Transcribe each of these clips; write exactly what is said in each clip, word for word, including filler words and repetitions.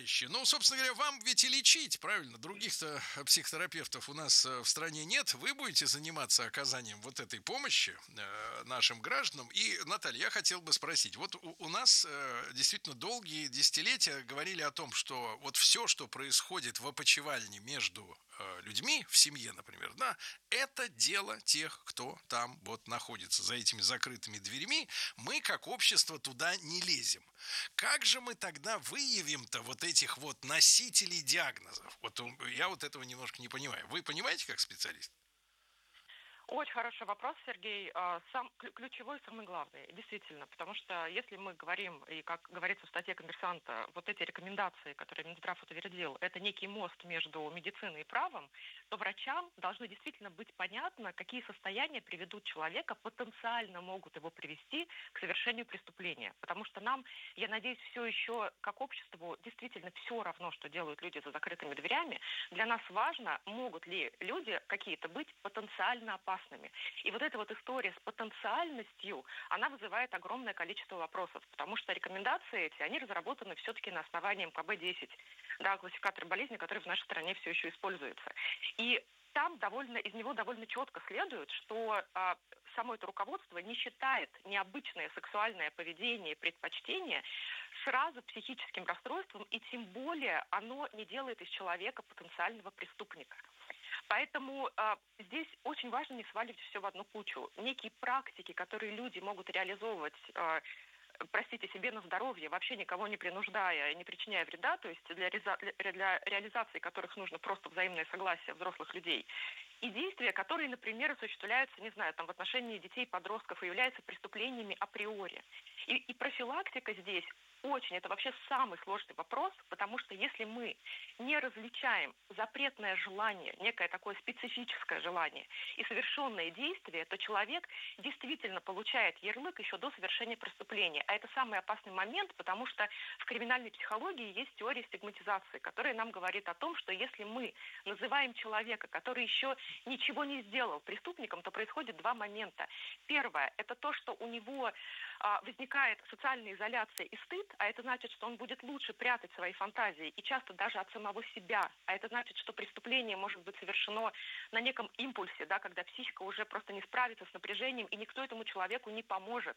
товарищи, ну, собственно говоря, вам ведь и лечить, правильно? Других-то психотерапевтов у нас э, в стране нет. Вы будете заниматься оказанием вот этой помощи э, нашим гражданам. И, Наталья, я хотел бы спросить. Вот у, у нас э, действительно долгие десятилетия говорили о том, что вот все, что происходит в опочивальне между э, людьми, в семье, например, да, это дело тех, кто там вот находится за этими закрытыми дверьми. Мы, как общество, туда не лезем. Как же мы тогда выявим-то вот этих вот носителей диагнозов? Вот я вот этого немножко не понимаю. Вы понимаете, как специалист? Очень хороший вопрос, Сергей. А, Сам клю- ключевой, самый главный, действительно, потому что если мы говорим, и как говорится в статье коммерсанта, вот эти рекомендации, которые Минздрав утвердил, это некий мост между медициной и правом, то врачам должно действительно быть понятно, какие состояния приведут человека, потенциально могут его привести к совершению преступления. Потому что нам, я надеюсь, все еще как обществу действительно все равно, что делают люди за закрытыми дверями. Для нас важно, могут ли люди какие-то быть потенциально опасными. И вот эта вот история с потенциальностью, она вызывает огромное количество вопросов, потому что рекомендации эти, они разработаны все-таки на основании эм ка бэ десять, да, классификатор болезни, который в нашей стране все еще используется. И там довольно, из него довольно четко следует, что а, само это руководство не считает необычное сексуальное поведение и предпочтение сразу психическим расстройством, и тем более оно не делает из человека потенциального преступника. Поэтому э, здесь очень важно не сваливать все в одну кучу. Некие практики, которые люди могут реализовывать, э, простите, себе на здоровье, вообще никого не принуждая и не причиняя вреда, то есть для, реза- для для реализации которых нужно просто взаимное согласие взрослых людей, и действия, которые, например, осуществляются, не знаю, там, в отношении детей, подростков, и являются преступлениями априори. И, и профилактика здесь очень, это вообще самый сложный вопрос, потому что если мы не различаем запретное желание, некое такое специфическое желание и совершенное действие, то человек действительно получает ярлык еще до совершения преступления. А это самый опасный момент, потому что в криминальной психологии есть теория стигматизации, которая нам говорит о том, что если мы называем человека, который еще ничего не сделал, преступником, то происходит два момента. Первое – это то, что у него а, возникает социальная изоляция и стыд, а это значит, что он будет лучше прятать свои фантазии, и часто даже от самого себя. А это значит, что преступление может быть совершено на неком импульсе, да, когда психика уже просто не справится с напряжением, и никто этому человеку не поможет.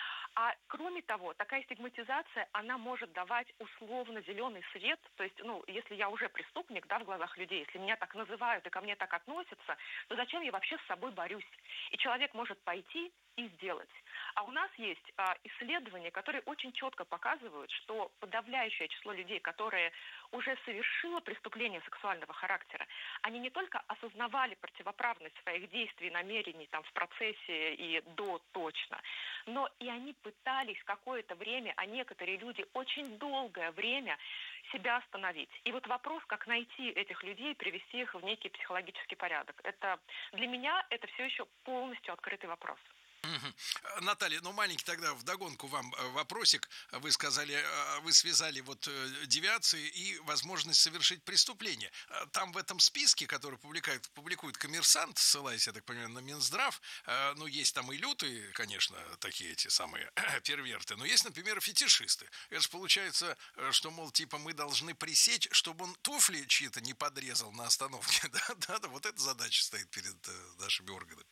А кроме того, такая стигматизация, она может давать условно зеленый свет. То есть, ну, если я уже преступник, да, в глазах людей, если меня так называют и ко мне так относятся, то зачем я вообще с собой борюсь? И человек может пойти и сделать. А у нас есть а, исследования, которые очень четко показывают, что подавляющее число людей, которые уже совершило преступление сексуального характера, они не только осознавали противоправность своих действий, намерений там, в процессе и до точно, но и они пытались какое-то время, а некоторые люди очень долгое время себя остановить. И вот вопрос, как найти этих людей, привести их в некий психологический порядок. Это для меня это все еще полностью открытый вопрос. Мгм. Э, Наталья, ну маленький тогда вдогонку вам э, вопросик. Вы сказали, э, вы связали вот э, девиации и возможность совершить преступление. Э, Там в этом списке, который публикует, публикует коммерсант, ссылаясь, я так понимаю, на Минздрав, э, ну есть там и лютые, конечно, такие эти самые перверты, но есть, например, фетишисты. Это же получается, э, что, мол, типа мы должны пресечь, чтобы он туфли чьи-то не подрезал на остановке. Да, да, да, вот эта задача стоит перед э, нашими органами.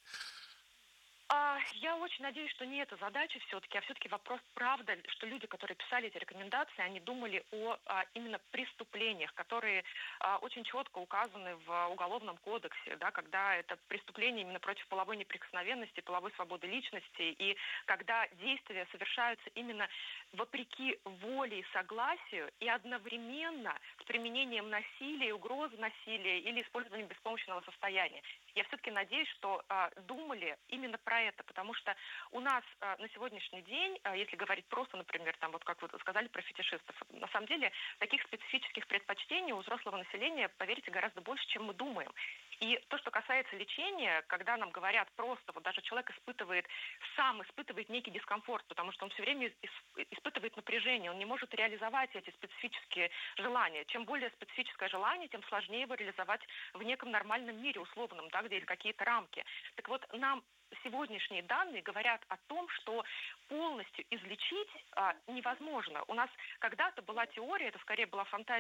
А, Я очень надеюсь, что не эта задача все-таки, а все-таки вопрос, правда, что люди, которые писали эти рекомендации, они думали о а, именно преступлениях, которые а, очень четко указаны в Уголовном кодексе, да, когда это преступление именно против половой неприкосновенности, половой свободы личности, и когда действия совершаются именно вопреки воле и согласию, и одновременно с применением насилия, угрозы насилия или использованием беспомощного состояния. Я все-таки надеюсь, что а, думали именно про это, потому что у нас а, на сегодняшний день, а, если говорить просто, например, там вот как вы сказали про фетишистов, на самом деле таких специфических предпочтений у взрослого населения, поверьте, гораздо больше, чем мы думаем. И то, что касается лечения, когда нам говорят просто, вот даже человек испытывает, сам испытывает некий дискомфорт, потому что он все время ис- испытывает напряжение, он не может реализовать эти специфические желания. Чем более специфическое желание, тем сложнее его реализовать в неком нормальном мире, условном, да, где есть какие-то рамки. Так вот, нам сегодняшние данные говорят о том, что полностью излечить а, невозможно. У нас когда-то была теория, это скорее была фантазия,